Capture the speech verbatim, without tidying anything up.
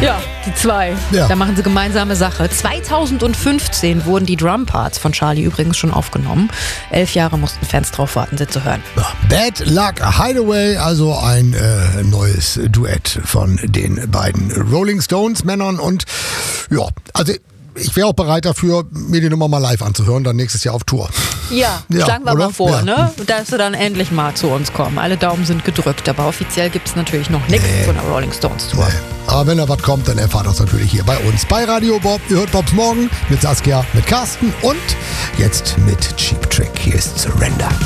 Ja, die zwei. Ja. Da machen sie gemeinsame Sache. zweitausendfünfzehn wurden die Drumparts von Charlie übrigens schon aufgenommen. Elf Jahre mussten Fans drauf warten, sie zu hören. Ja, Bad Luck Hideaway, also ein äh, neues Duett von den beiden Rolling Stones Männern. Und ja, also ich wäre auch bereit dafür, mir die Nummer mal live anzuhören, dann nächstes Jahr auf Tour. Ja, Ja, schlagen wir oder? mal vor, Ja. ne? Dass sie dann endlich mal zu uns kommen. Alle Daumen sind gedrückt, aber offiziell gibt es natürlich noch nichts Nee. von der Rolling Stones Tour. Nee. Aber wenn da was kommt, dann erfahrt ihr es natürlich hier bei uns. Bei Radio Bob. Ihr hört Bobs Morgen mit Saskia, mit Carsten und jetzt mit Cheap Trick. Hier ist Surrender.